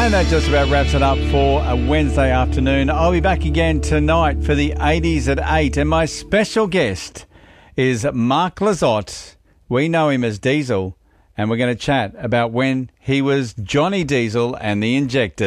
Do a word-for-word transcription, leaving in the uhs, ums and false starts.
And that just about wraps it up for a Wednesday afternoon. I'll be back again tonight for the eighties at eight. And my special guest is Mark Lizotte. We know him as Diesel. And we're going to chat about when he was Johnny Diesel and the Injectors.